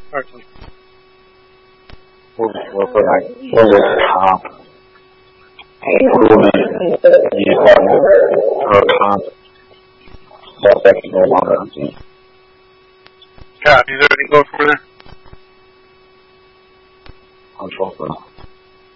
Certainly. We'll look at comp. Improvement, or comp. That's no longer on team. Scott, you ready to go for there? Control for